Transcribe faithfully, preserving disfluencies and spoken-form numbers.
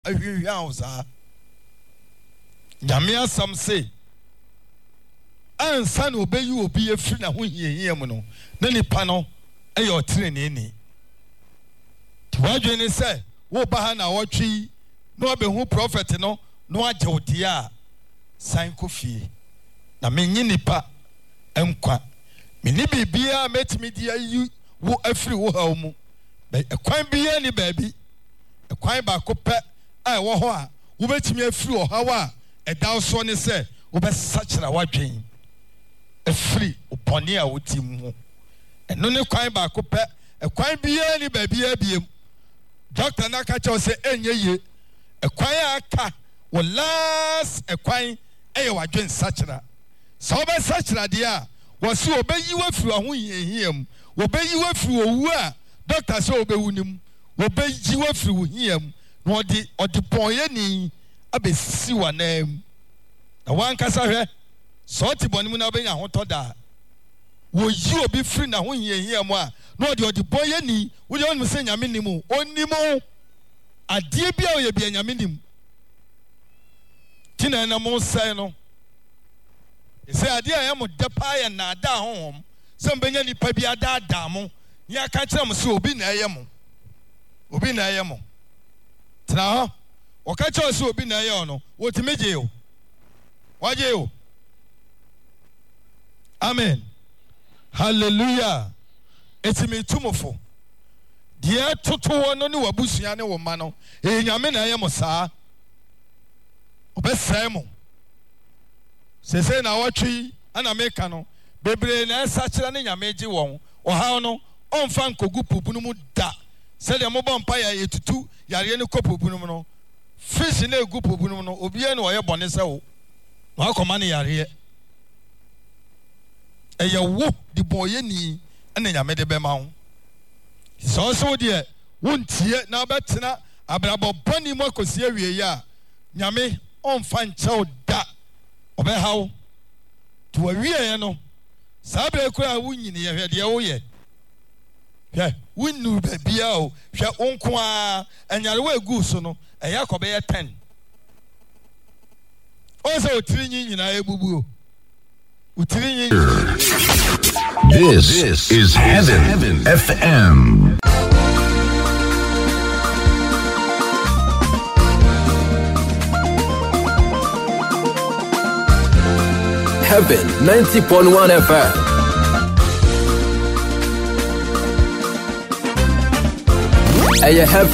ahwehwia sa nyame asam se ansa na obeyi obi afiri na ho hiehie mu no na nipa no eye otrene ni tiwadwe ne se wo ba ha na wotwi no obehu prophet no no agye odi a san kofie na menyi nipa enkwa meni bibia metimi di ayi wo afiri wo ha mu ekwan bia ni baabi ekwan ba ko pe a wo ho a wo betimi afiri wo ha wa eda so ne se wo be sachira wadwen afiri opone a woti mu eno ne kwan ba ko pe ekwan bia ni baabi abiem doctor na ka che se enye ye ekwan aka wo last ekwan eye wadwen sachira so wo be sachira de a wo se obeyi wafiri ho hiehiem wo beyi wafiri owu a doctor say obewunim wo beyi wafiri wo hiem no odi odi ponye ni abesi wanam na wan kasa hwe so ti bonimu na obenya ho toda wo yi obi firi na ho hiehiem a no odi odi ponye ni wo de onum se nyame nimu onimu ade bia oye bia nyame nim tina na mo sai no ese ade a yam de pa ya na da honhom se mbenya ni pa bia da da mo ya ka kire mo se obi na eyem obi na eyem tina ho o ka kire se obi na eyem no wo ti meje o waje o amen hallelujah etimi tumofo de toto no ni wabusua ne wo ma no e nyame na eyem saa obesai mo sese na watwi ana meka no bebre na sachira ne nyame gi won ohaw no onfa nkogu pobunu mu da se de mo bompa ya yetutu yare ne kopobunu mu no fish na egu pobunu mu no obiye ne oye bone se wo no akoma ne yare eye wo di boye ni ene nyame de be ma wo so so de wontie na betena abrabo boni mo akosi awie ya nyame onfa nchao da obe hawo to awie no sabre kura wunyini ye hwede ye wo ye hwe wunnu babia o hwe onko a anyare wa egu so no eya kobe ye ten o se otiri nyi nyina ebubu o otiri nyi. This, this is Heaven, Heaven F M. Heaven ninety point one F M. Hey, Heaven.